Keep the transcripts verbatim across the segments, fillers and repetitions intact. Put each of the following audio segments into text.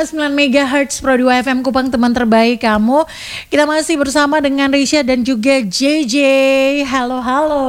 koma sembilan megahertz Pro dua F M Kupang, teman terbaik kamu. Kita masih bersama dengan Risha dan juga J J. Halo halo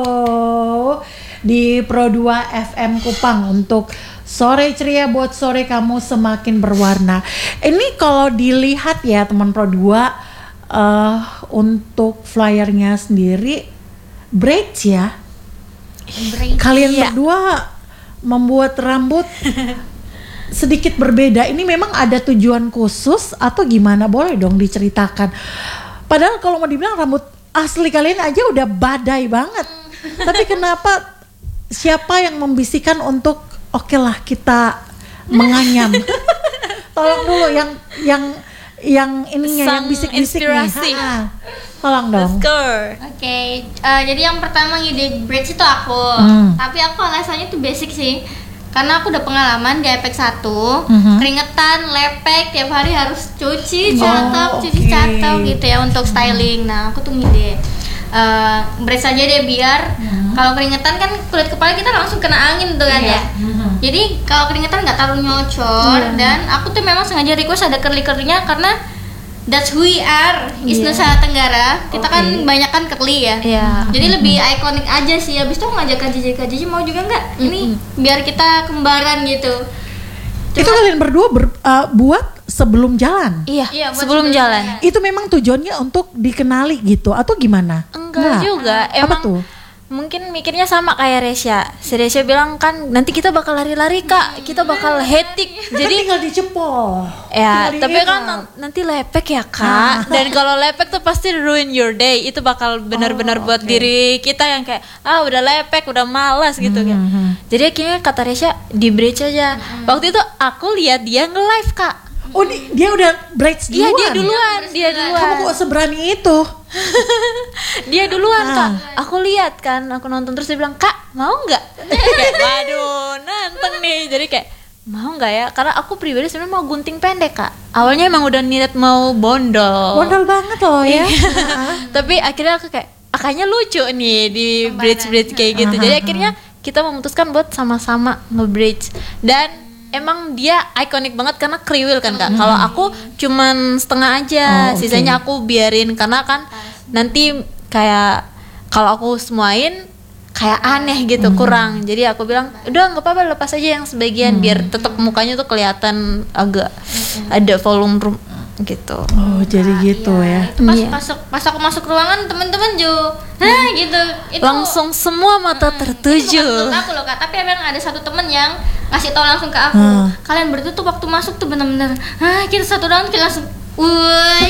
di Pro dua F M Kupang untuk sore ceria buat sore kamu semakin berwarna. Ini kalau dilihat ya teman Pro dua, uh, untuk flyernya sendiri braids ya. Braids, kalian iya. berdua membuat rambut sedikit berbeda. Ini memang ada tujuan khusus atau gimana? Boleh dong diceritakan. Padahal kalau mau dibilang rambut asli kalian aja udah badai banget. Tapi kenapa, siapa yang membisikkan untuk oke okay lah kita menganyam? Tolong dulu yang yang yang ininya, sang yang bisik-bisik nih. Ha-ha. Tolong dong. Let's go. Oke, okay. uh, jadi yang pertama ngide braids itu aku. Hmm. Tapi aku alasannya tuh basic sih. Karena aku udah pengalaman di Apex satu, mm-hmm. keringetan, lepek, tiap hari harus cuci catok, oh, cuci okay. catok gitu ya untuk styling. Nah aku tuh ngide uh, braids aja deh biar mm-hmm. kalau keringetan kan kulit kepala kita langsung kena angin tuh kan yeah. ya. Mm-hmm. Jadi kalau keringetan nggak terlalu nyocor yeah. dan aku tuh memang sengaja request ada curly-curlynya karena that's who we are, is yeah. Nusa Tenggara. Kita okay. kan banyak kan curly ya. Yeah. Jadi mm-hmm. lebih ikonik aja sih. Habis itu ngajak Kak Jiji, Kak Jiji mau juga nggak? Mm-hmm. Ini biar kita kembaran gitu. Cuma, itu kalian berdua ber, uh, buat sebelum jalan? Iya, iya sebelum, sebelum jalan. jalan. Itu memang tujuannya untuk dikenali gitu atau gimana? Enggak, Enggak. juga. Emang apa tuh? Mungkin mikirnya sama kayak Resya. Si Resya bilang kan nanti kita bakal lari-lari Kak, kita bakal hectic. Jadi tinggal dicepol. Ya, tapi kan nanti lepek ya Kak. Dan kalau lepek tuh pasti ruin your day. Itu bakal benar-benar oh, buat okay. diri kita yang kayak ah udah lepek, udah malas gitu kan. Mm-hmm. Jadi akhirnya kata Resya di bridge aja. Mm-hmm. Waktu itu aku lihat dia nge-live Kak. Oh di, dia udah braids duluan? Iya dia duluan, dia duluan. Kamu kok seberani itu? Dia duluan ah. Kak, aku lihat kan, aku nonton terus dia bilang Kak mau nggak? Kayak waduh nanteng nih, jadi kayak mau nggak ya? Karena aku pribadi sebenarnya mau gunting pendek Kak. Awalnya emang udah niat mau bondol. Bondol banget loh ya. Tapi akhirnya aku kayak, akanya lucu nih di bridge-bridge kayak gitu. Jadi akhirnya kita memutuskan buat sama-sama nge-bridge dan emang dia ikonik banget karena kriwil kan Kak. Hmm. Kalau aku cuman setengah aja, oh, okay. sisanya aku biarin karena kan nanti kayak kalau aku semuain kayak aneh gitu, hmm. kurang. Jadi aku bilang udah nggak apa-apa lepas aja yang sebagian hmm. biar tetap mukanya tuh kelihatan agak hmm. ada volume room gitu. Oh jadi nah, gitu iya. ya. Itu pas iya. masuk pas aku masuk ruangan teman-teman juga, nah gitu. Itu langsung semua mata hmm, tertuju. Itu bukan aku loh Kak, tapi emang ada satu teman yang ngasih tahu langsung ke aku. Hmm. Kalian berdua tuh waktu masuk tuh benar-benar, ah kita satu round kita langsung, wuih.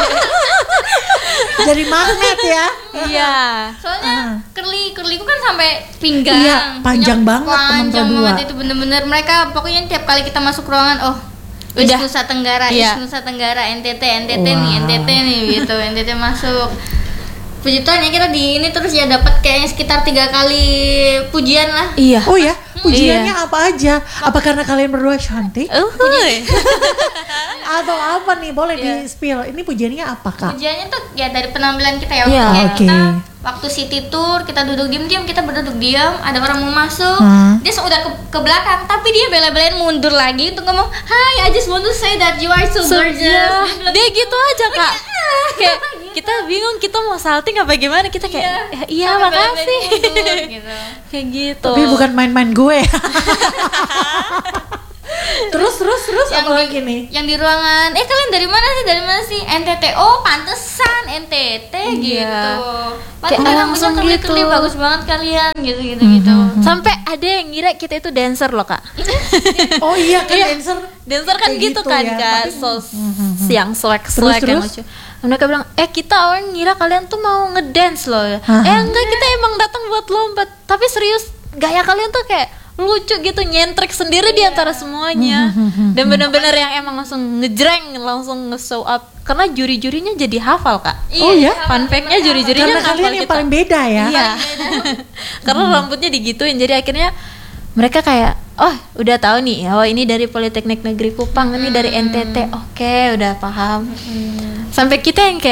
Jadi magnet ya. Iya. Soalnya uh. curly curlyku kan sampai pinggang. Iya, panjang banget teman panjang berdua. banget itu benar-benar mereka pokoknya tiap kali kita masuk ruangan, oh udah Nusa Tenggara, iya. Nusa Tenggara, N T T, N T T wow. nih, N T T nih gitu, N T T masuk. Puji Tuhan ya kita di ini terus ya dapat kayaknya sekitar tiga kali pujian lah. Iya. Oh ya, pujiannya iya. apa aja? Apa karena kalian berdua cantik? Uhuy. Atau apa nih? Boleh yeah. di spill. Ini pujiannya apa Kak? Pujiannya tuh ya dari penampilan kita ya. Yeah, ya okay. Kita waktu city tour kita duduk diam-diam, kita berduduk diam, ada orang mau masuk, hmm. dia udah ke, ke belakang, tapi dia bela-belain mundur lagi untuk ngomong, "Hi, I just want to say that you are so, so gorgeous." Yeah. Dia, dia gitu aja Kak. Kayak kita bingung kita mau salting apa gimana, kita kayak iya, iya makasih mundur, gitu. Kayak gitu. Tapi bukan main-main gue. terus terus terus yang apa di, lagi nih? Yang di ruangan, eh kalian dari mana sih? Dari mana sih? N T T. Oh, pantesan N T T gitu. Padahal langsung gitu. Bagus banget kalian gitu gitu mm-hmm. gitu. Sampai ada yang ngira kita itu dancer loh Kak. Oh iya kan dancer. Dancer kan gitu, gitu kan ya, Kak. So mm-hmm. siang swag-swag yang lucu. Mereka bilang, eh kita orang ngira kalian tuh mau ngedance loh. Uh-huh. Eh enggak, kita emang datang buat lomba. Tapi serius, gaya kalian tuh kayak lucu gitu, nyentrik sendiri yeah. di antara semuanya. Dan benar-benar yang emang langsung ngejreng, langsung nge-show up. Karena juri-jurinya jadi hafal Kak. Oh ya? Fun fact-nya juri-jurinya hafal. Karena kalian yang kita. paling beda ya? Iya. Karena rambutnya digituin, jadi akhirnya mereka kayak, oh udah tahu nih, oh ini dari Politeknik Negeri Kupang, hmm. ini dari N T T, oke okay, udah paham. Hmm. Sampai kita yang kayak,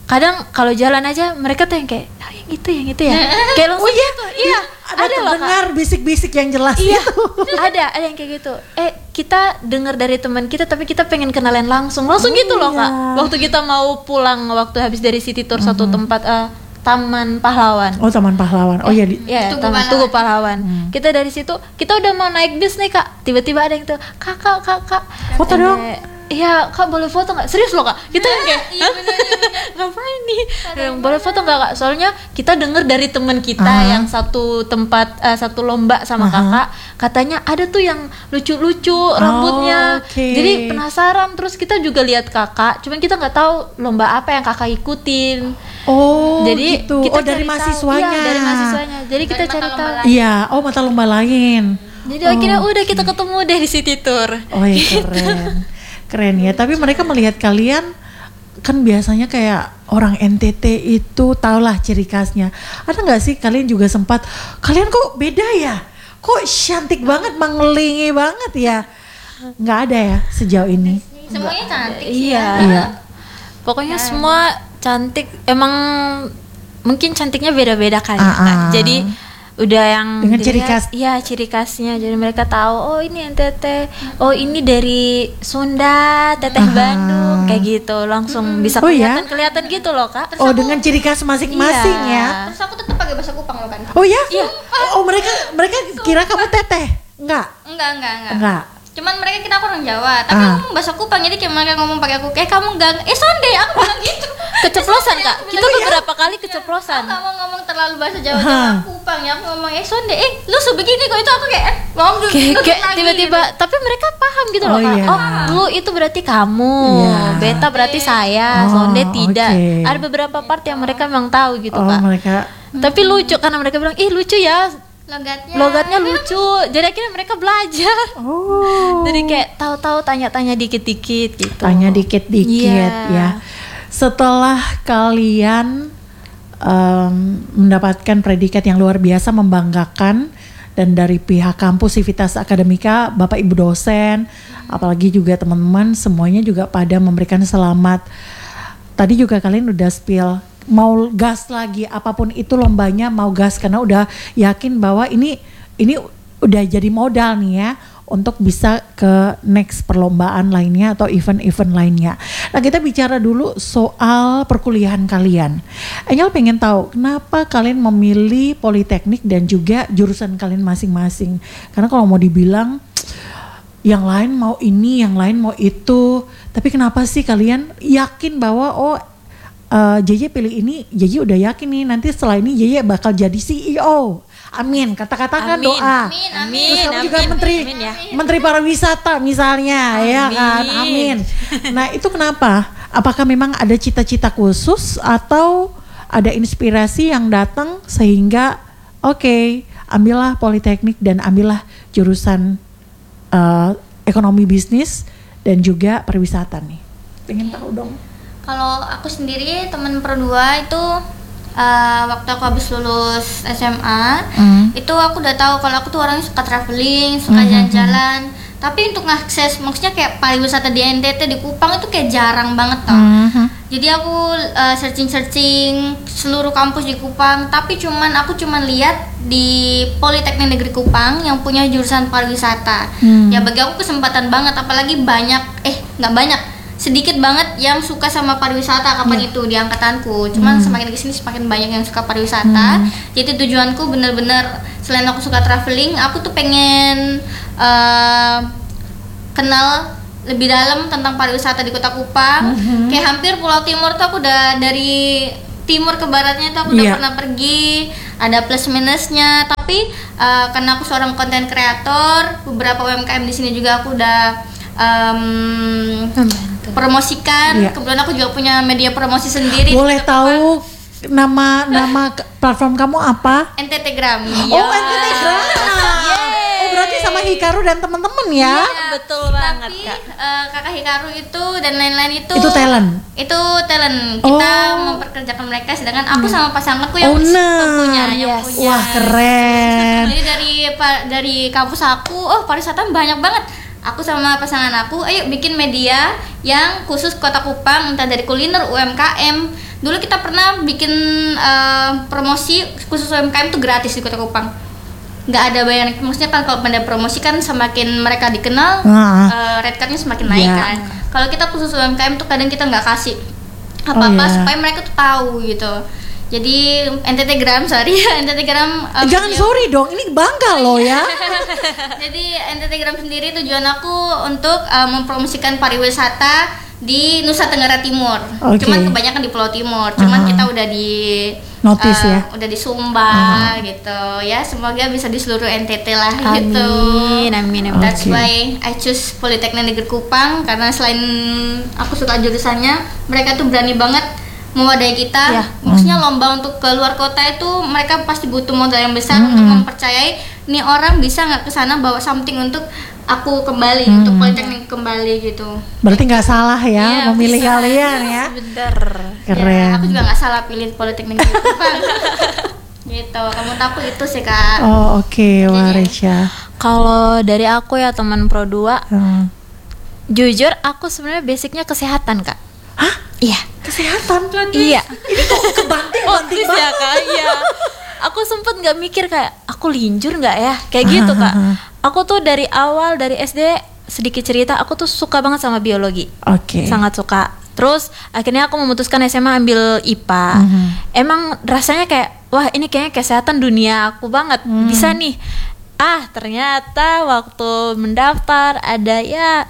kadang kalau jalan aja mereka tuh yang kayak oh, yang itu yang itu ya kayak langsung Oh iya, gitu. Iya, ada, ada loh, Kak. terdengar bisik-bisik yang jelas Iya, gitu. ada, ada yang kayak gitu. Eh, kita dengar dari teman kita, tapi kita pengen kenalan langsung, langsung Oh, gitu loh iya. Kak. Waktu kita mau pulang, waktu habis dari city tour Mm-hmm. satu tempat, eh, Taman Pahlawan. Oh, Taman Pahlawan. Oh iya, di, Ya, Tugu Taman Pahlawan. Tugu Pahlawan. Hmm. Kita dari situ, kita udah mau naik bis nih Kak. Tiba-tiba ada yang tuh, kakak, kakak. Foto dong. Iya, Kak boleh foto nggak? Serius loh Kak. Kita yang kayak, Iya, bener, iya, bener. ngapain nih? Yang boleh foto nggak Kak? Soalnya kita denger dari teman kita Aha. yang satu tempat, eh, satu lomba sama Aha. kakak, katanya ada tuh yang lucu-lucu rambutnya. oke. Jadi penasaran. Terus kita juga lihat kakak, cuman kita nggak tahu lomba apa yang kakak ikutin. Oh, Jadi gitu. kita Oh, dari cari tahu. mahasiswanya. Iya, dari mahasiswanya. Jadi Dari kita mata cari lomba tahu. lain. Iya, oh mata lomba lain. Jadi akhirnya udah kita ketemu deh di City Tour. Oh iya, keren. Keren ya, tapi mereka melihat kalian kan biasanya kayak orang N T T itu tahulah ciri khasnya. Ada nggak sih kalian juga sempat, kalian kok beda ya? Kok cantik banget, mengelingi banget ya? Nggak ada ya sejauh ini. Semuanya cantik sih Iya. ya. Iya. Pokoknya semua cantik. Emang mungkin cantiknya beda-beda kali ya, Ah, Kak. ah. Jadi udah yang Dengan ciri dilihat, khas. Iya, ciri khasnya. Jadi mereka tahu, oh ini N T T, oh ini dari Sunda, Teteh Aha. Bandung, kayak gitu. Langsung bisa Oh, ya? kelihatan-kelihatan gitu loh, Kak. Oh, dengan ciri khas masing-masing Iya. ya. Terus aku tetap pakai bahasa Kupang loh kan. Oh ya? Iya. Oh, mereka mereka kira kamu teteh? Enggak. Enggak, enggak, enggak. Enggak. Cuman mereka kira aku orang Jawa, tapi Ah. aku ngomong bahasa Kupang, jadi kayak mereka ngomong pakai aku, kayak kamu enggak, eh sonde, aku bilang gitu. Keceplosan, Kak. Aku Kita bilang, beberapa kali Aku keceplosan. nggak mau ngomong terlalu bahasa Jawa Aha. Jawa Kupang ya, aku ngomong eh sonde, eh lu sebegini kok itu aku kayak eh, ngomong dulu, Kayak, dulu kayak lagi tiba-tiba, gitu. tapi mereka paham gitu Oh, loh, Kak. iya. Oh, lu itu berarti kamu, Iya. beta berarti saya, Oh, sonde tidak. oke. Ada beberapa part yang mereka memang tahu gitu, Oh, Kak. mereka. Tapi lucu karena mereka bilang, ih lucu ya, Logatnya. logatnya lucu. Jadi akhirnya mereka belajar. Oh. Jadi kayak tahu-tahu tanya-tanya dikit-dikit gitu. Tanya dikit-dikit Iya. ya. Setelah kalian em, mendapatkan predikat yang luar biasa membanggakan dan dari pihak kampus Civitas Akademika, Bapak Ibu dosen, apalagi juga teman-teman semuanya juga pada memberikan selamat. Tadi juga kalian udah spill mau gas lagi apapun itu lombanya, mau gas karena udah yakin bahwa ini ini udah jadi modal nih ya untuk bisa ke next perlombaan lainnya atau event-event lainnya. Nah, kita bicara dulu soal perkuliahan kalian. Angel pengen tahu kenapa kalian memilih politeknik dan juga jurusan kalian masing-masing. Karena kalau mau dibilang yang lain mau ini, yang lain mau itu, tapi kenapa sih kalian yakin bahwa oh uh, J J pilih ini, J J udah yakin nih nanti setelah ini J J bakal jadi C E O. Amin, kata-katakan Amin. doa. Amin, Amin, amin. Terus kamu juga amin, menteri amin ya. menteri pariwisata misalnya, ya kan, amin. Nah itu kenapa? Apakah memang ada cita-cita khusus atau ada inspirasi yang datang sehingga oke okay, ambillah politeknik dan ambillah jurusan uh, ekonomi bisnis dan juga pariwisata nih. Pengen tahu dong. Kalau aku sendiri teman per dua itu uh, waktu aku habis lulus S M A, Hmm. itu aku udah tahu kalau aku tuh orangnya suka traveling, suka Hmm, jalan-jalan. Tapi untuk ngakses maksudnya kayak pariwisata di N T T di Kupang itu kayak jarang banget tau. Mhm. Jadi aku uh, searching-searching seluruh kampus di Kupang, tapi cuman aku cuman lihat di Politeknik Negeri Kupang yang punya jurusan pariwisata. Hmm. Ya bagi aku kesempatan banget, apalagi banyak eh nggak banyak, sedikit banget yang suka sama pariwisata kapan itu di angkatanku. Cuman semakin kesini semakin banyak yang suka pariwisata. Jadi tujuanku bener-bener selain aku suka traveling, aku tuh pengen uh, kenal lebih dalam tentang pariwisata di Kota Kupang. Mhm. Kayak hampir Pulau Timur tuh aku udah dari timur ke baratnya tuh aku udah Iya. pernah pergi. Ada plus minusnya, tapi uh, karena aku seorang konten kreator, beberapa U M K M di sini juga aku udah um, Membantu. promosikan. Iya. Kebetulan aku juga punya media promosi sendiri. Boleh di Kota Kupang. tahu nama nama ke- platform kamu apa? N T T Gram. Oh, N T T Gram. Oh, berarti sama Hikaru dan teman-teman ya? Iya, betul banget, tapi, Kak. eh, kakak Hikaru itu dan lain-lain itu Itu talent. Itu talent. Kita Oh. memperkerjakan mereka, sedangkan aku sama pasanganku yang Owner. punya, yang Yes. punya. Wah, keren. Jadi dari pa- dari kampus aku, oh pariwisata banyak banget. Aku sama pasangan aku, ayo bikin media yang khusus Kota Kupang, entah dari kuliner, U M K M, Dulu kita pernah bikin uh, promosi khusus U M K M tuh gratis di Kota Kupang. Nggak ada bayaran, maksudnya kan kalau pada promosi kan semakin mereka dikenal, uh, uh, red cardnya semakin naik yeah. kan. Kalau kita khusus U M K M tuh kadang kita nggak kasih apa-apa oh, yeah. supaya mereka tuh tahu gitu. Jadi N T T Gram, sorry N T T Gram um, jangan video. Sorry dong, ini bangga loh ya. Jadi N T T Gram sendiri tujuan aku untuk uh, mempromosikan pariwisata di Nusa Tenggara Timur. Okay. Cuman kebanyakan di Pulau Timur. Cuman uh-huh. kita udah di notice uh, ya. Udah di Sumba uh-huh. gitu. Ya, semoga bisa di seluruh N T T lah amin. gitu. Amin, amin. That's okay. why I choose Politeknik Negeri Kupang karena selain aku suka jurusannya, mereka tuh berani banget mewadahi kita, yeah. maksudnya lomba untuk ke luar kota itu mereka pasti butuh modal yang besar mm-hmm. untuk mempercayai nih orang bisa nggak kesana bawa something untuk aku kembali mm-hmm. untuk Politeknik kembali gitu. Berarti nggak salah ya yeah, memilih bisa. Kalian ya. Bener. Keren. Ya, aku juga nggak salah pilih Politeknik Kupang. Gitu. Kamu takut itu sih kak. Oh oke, okay. Wah Risha. Kalau dari aku ya teman Pro dua, hmm. jujur aku sebenarnya basicnya kesehatan kak. Hah? Iya. Kesehatan kan? Iya. Ini kok kebanting-banting banget ya kak? Iya. Aku sempet nggak mikir kayak aku linjur nggak ya? Kayak gitu kak. Aku tuh dari awal dari S D sedikit cerita, aku tuh suka banget sama biologi. Oke. Okay. Sangat suka. Terus akhirnya aku memutuskan S M A ambil I P A. Mm-hmm. Emang rasanya kayak wah ini kayaknya kesehatan dunia aku banget. Mm. Bisa nih. Ah ternyata waktu mendaftar ada ya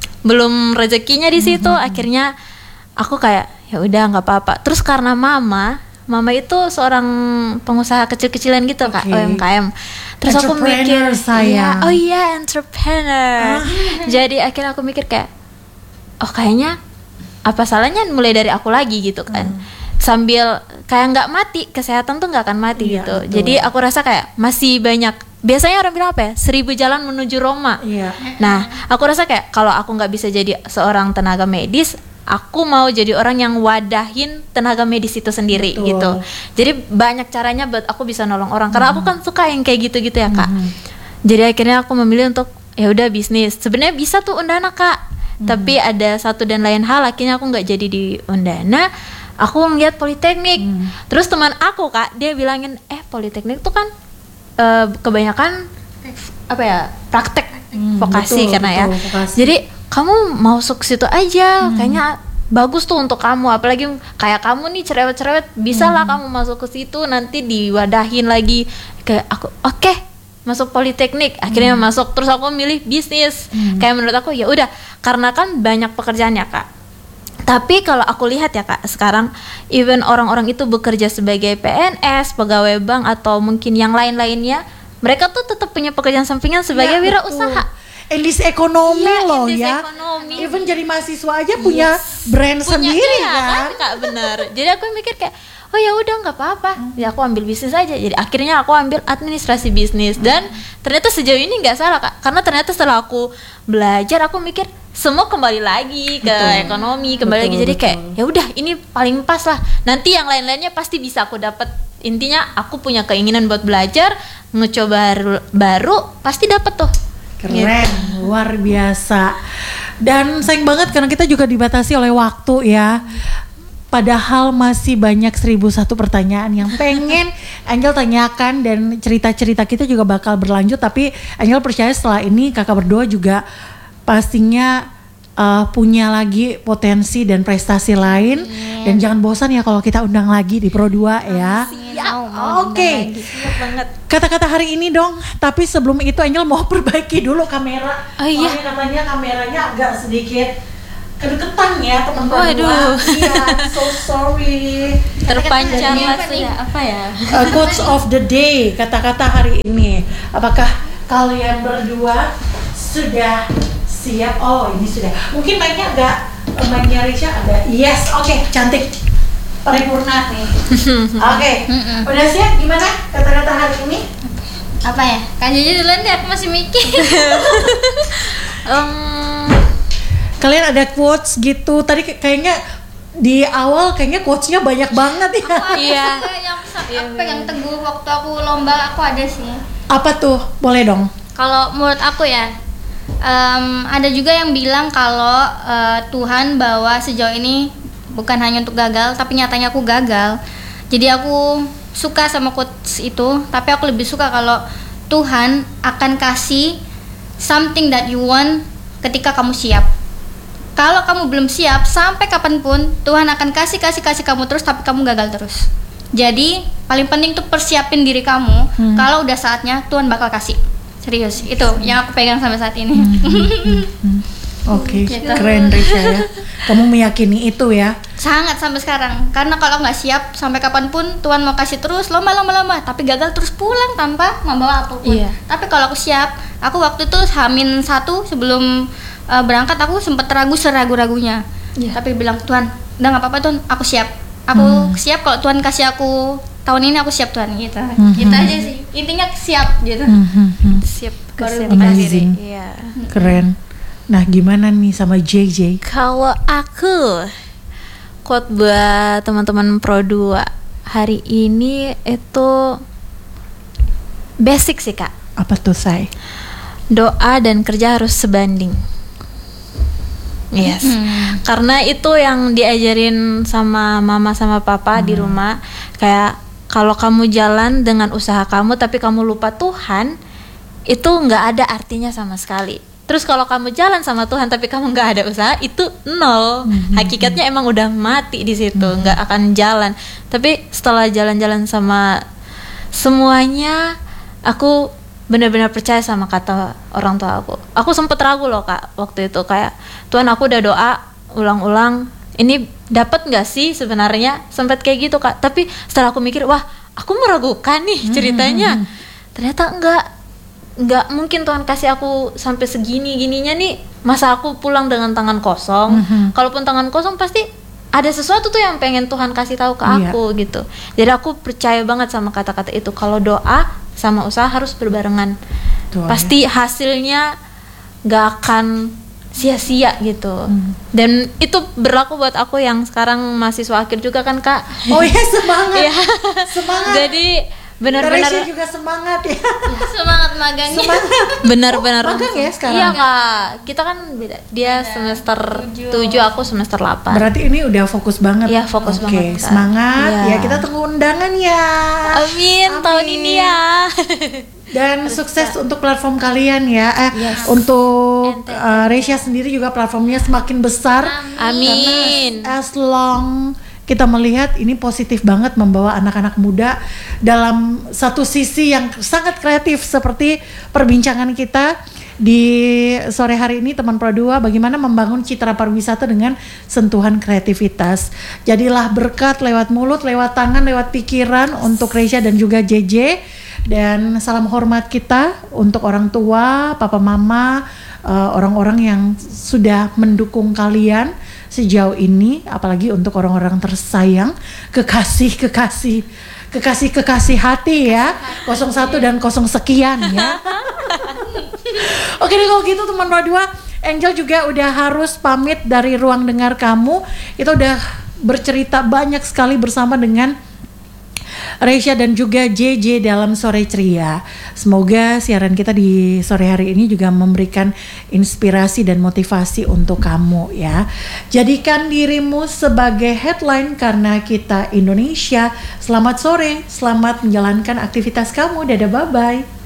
belum rezekinya di situ. Mm-hmm. Akhirnya aku kayak ya udah nggak apa-apa. Terus karena mama, mama itu seorang pengusaha kecil-kecilan gitu okay. kak, U M K M. Terus aku mikir, saya. Ya, oh iya entrepreneur. Ah. Jadi akhirnya aku mikir kayak, oh kayaknya apa salahnya mulai dari aku lagi gitu kan. Hmm. Sambil kayak nggak mati, kesehatan tuh nggak akan mati iya, gitu. Betul. Jadi aku rasa kayak masih banyak. Biasanya orang bilang apa ya? Seribu jalan menuju Roma. Iya. Nah, aku rasa kayak kalau aku nggak bisa jadi seorang tenaga medis, aku mau jadi orang yang wadahin tenaga medis itu sendiri. Betul. Gitu. Jadi banyak caranya buat aku bisa nolong orang. Karena aku kan suka yang kayak gitu-gitu ya kak. Hmm. Jadi akhirnya aku memilih untuk ya udah bisnis. Sebenarnya bisa tuh Undana kak. Hmm. Tapi ada satu dan lain hal akhirnya aku nggak jadi di Undana. Aku ngeliat Politeknik. Hmm. Terus teman aku kak dia bilangin eh Politeknik tuh kan uh, kebanyakan apa ya praktek hmm, vokasi betul, karena betul, ya. Vokasi. Jadi kamu mau masuk situ aja, hmm. kayaknya bagus tuh untuk kamu. Apalagi kayak kamu nih cerewet-cerewet, bisa lah hmm. kamu masuk ke situ nanti diwadahin lagi. Kayak aku, oke, okay, masuk Politeknik. Akhirnya hmm. masuk. Terus aku milih bisnis. Hmm. Kayak menurut aku ya udah, karena kan banyak pekerjaannya kak. Tapi kalau aku lihat ya kak, sekarang even orang-orang itu bekerja sebagai P N S, pegawai bank atau mungkin yang lain-lainnya, mereka tuh tetap punya pekerjaan sampingan sebagai ya, wirausaha. Elis ekonomi ya, loh ya. Ekonomi. Even jadi mahasiswa aja punya yes. brand punya, sendiri iya, kan? kan kak bener. Jadi aku mikir kayak oh ya udah nggak apa-apa. Hmm. Ya aku ambil bisnis aja. Jadi akhirnya aku ambil administrasi bisnis dan hmm. ternyata sejauh ini nggak salah kak. Karena ternyata setelah aku belajar aku mikir semua kembali lagi ke betul. Ekonomi kembali betul, lagi. Jadi betul. Kayak ya udah ini paling pas lah. Nanti yang lain-lainnya pasti bisa aku dapat. Intinya aku punya keinginan buat belajar, ngecoba baru, baru pasti dapat tuh. Keren, gitu. Luar biasa. Dan sayang banget karena kita juga dibatasi oleh waktu ya. Padahal masih banyak seribu satu pertanyaan yang pengen Angel tanyakan dan cerita-cerita kita juga bakal berlanjut. Tapi Angel percaya setelah ini kakak berdua juga pastinya uh, punya lagi potensi dan prestasi lain. Yeah. Dan jangan bosan ya kalau kita undang lagi di Pro dua ya. Ya, oke. Okay. Kata-kata hari ini dong. Tapi sebelum itu Angel mau perbaiki dulu kamera. Oh iya. Soalnya katanya kameranya agak sedikit kedeketan ya teman-teman. Waduh. Iya, so sorry. Terpancar sih ya, apa ya? Uh, quotes of the day, kata-kata hari ini. Apakah kalian berdua sudah siap? Oh, ini sudah. Mungkin mic-nya agak mic-nya Risha ada. Yes, oke, okay, cantik. Paripurna nih. Oke, okay. Udah siap? Gimana kata-kata hari ini? Apa ya? Kan Jojo duluan deh, aku masih mikir. um, Kalian ada quotes gitu? Tadi kayaknya di awal kayaknya quotes-nya banyak banget ya. Aku iya. Yang apa yang teguh waktu aku lomba aku ada sih. Apa tuh? Boleh dong. Kalau menurut aku ya, um, ada juga yang bilang kalau uh, Tuhan bawa sejauh ini bukan hanya untuk gagal, tapi nyatanya aku gagal. Jadi aku suka sama quotes itu, tapi aku lebih suka kalau Tuhan akan kasih something that you want ketika kamu siap. Kalau kamu belum siap, sampai kapanpun Tuhan akan kasih kasih kasih kamu terus, tapi kamu gagal terus. Jadi paling penting tuh persiapin diri kamu. Hmm. Kalau udah saatnya, Tuhan bakal kasih. Serius, itu yang aku pegang sampai saat ini. Hmm, hmm, hmm, hmm. Oke, okay. Gitu. Keren Risha ya. Kamu meyakini itu ya? Sangat sampai sekarang. Karena kalau nggak siap, sampai kapanpun Tuhan mau kasih terus lama-lama-lama, tapi gagal terus pulang tanpa membawa apapun. Iya. Tapi kalau aku siap, aku waktu itu hamin satu sebelum uh, berangkat, aku sempat ragu seragu-ragunya. Iya. Tapi bilang, Tuhan, udah nggak apa-apa Tuhan, aku siap. Aku hmm. siap kalau Tuhan kasih aku tahun ini, aku siap Tuhan gitu. Hmm. Gitu aja sih. Intinya siap gitu. Hmm. Hmm. Siap. Kesiapan diri. Iya. Keren. Nah, gimana nih sama J J? Kalau aku quote buat teman-teman Pro dua hari ini itu basic sih, Kak. Apa tuh, Say? Doa dan kerja harus sebanding. Yes. Hmm. Karena itu yang diajarin sama mama sama papa hmm. di rumah, kayak kalau kamu jalan dengan usaha kamu tapi kamu lupa Tuhan, itu nggak ada artinya sama sekali. Terus kalau kamu jalan sama Tuhan tapi kamu nggak ada usaha, itu nol. Mm-hmm. Hakikatnya emang udah mati di situ, mm-hmm. nggak akan jalan. Tapi setelah jalan-jalan sama semuanya, aku benar-benar percaya sama kata orang tua aku. Aku sempet ragu loh, Kak, waktu itu, kayak Tuhan, aku udah doa ulang-ulang, ini dapat nggak sih sebenarnya, sempet kayak gitu, Kak. Tapi setelah aku mikir, wah, aku meragukan nih ceritanya. Mm-hmm. Ternyata enggak. Nggak mungkin Tuhan kasih aku sampai segini gininya nih, masa aku pulang dengan tangan kosong. Mm-hmm. Kalaupun tangan kosong pasti ada sesuatu tuh yang pengen Tuhan kasih tahu ke aku. Iya. Gitu. Jadi aku percaya banget sama kata-kata itu, kalau doa sama usaha harus berbarengan. Tuh, pasti ya. Hasilnya nggak akan sia-sia gitu. Mm. Dan itu berlaku buat aku yang sekarang mahasiswa akhir juga kan, Kak. Oh ya, semangat. Ya. Semangat. Jadi benar-benar juga semangat ya. Semangat magangnya. Semangat. Benar-benar. Oh, magang ya sekarang. Iya, Kak. Kita kan beda. Dia beda. Semester tujuh, aku semester delapan. Berarti ini udah fokus banget. Iya, fokus Oke, banget. Oke, semangat. Ya. ya, kita tunggu undangan ya. Amin, Amin. Tahun ini ya. Dan harus sukses bisa. Untuk platform kalian ya. Eh, yes. Untuk uh, Risha sendiri juga platformnya semakin besar. Amin. Karena as long kita melihat ini positif banget, membawa anak-anak muda dalam satu sisi yang sangat kreatif seperti perbincangan kita di sore hari ini, teman Pro dua, bagaimana membangun citra pariwisata dengan sentuhan kreativitas. Jadilah berkat lewat mulut, lewat tangan, lewat pikiran untuk Risha dan juga J J. Dan salam hormat kita untuk orang tua, papa mama, uh, orang-orang yang sudah mendukung kalian sejauh ini, apalagi untuk orang-orang tersayang, kekasih-kekasih, kekasih-kekasih hati ya, nol satu dan nol sekian ya. Oke deh, kalau gitu teman Pro dua, Angel juga udah harus pamit dari ruang dengar kamu. Kita udah bercerita banyak sekali bersama dengan Risha dan juga J J dalam Sore Ceria. Semoga siaran kita di sore hari ini juga memberikan inspirasi dan motivasi untuk kamu ya. Jadikan dirimu sebagai headline karena kita Indonesia. Selamat sore, selamat menjalankan aktivitas kamu. Dadah, bye-bye.